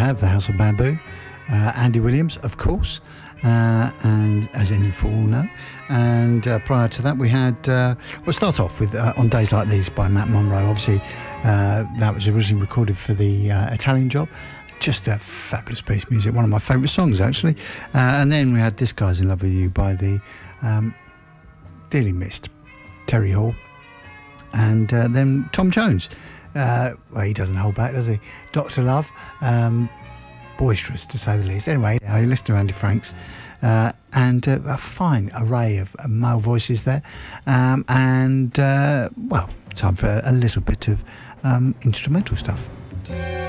have, The House of Bamboo. Andy Williams, of course, and as any fool will know. And prior to that, we had, we'll start off with On Days Like These by Matt Monro. Obviously, that was originally recorded for the Italian Job. Just a fabulous piece of music, one of my favourite songs, actually. And then we had This Guy's in Love with You by the dearly missed Terry Hall. And then Tom Jones. Well, he doesn't hold back, does he? Dr. Love. Boisterous, to say the least. Anyway, you listen to Andy Franks. And a fine array of male voices there. Well, time for a little bit of instrumental stuff.